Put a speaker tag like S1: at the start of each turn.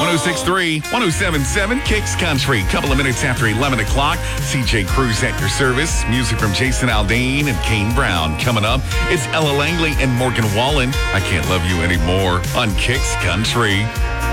S1: 106.3, 107.7, Kicks Country. Couple of minutes after 11 o'clock. CJ Cruz at your service. Music from Jason Aldean and Kane Brown. Coming up, it's Ella Langley and Morgan Wallen. I Can't Love You Anymore on Kicks Country.